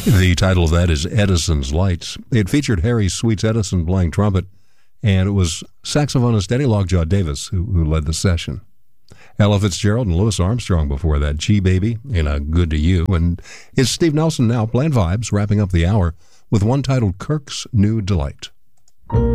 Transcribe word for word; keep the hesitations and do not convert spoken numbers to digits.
The title of that is Edison's Lights. It featured Harry Sweets Edison playing trumpet, and it was saxophonist Eddie Lockjaw Davis who, who led the session. Ella Fitzgerald and Louis Armstrong before that. Gee Baby in A Good to You. And it's Steve Nelson now playing vibes, wrapping up the hour with one titled Kirk's New Delight.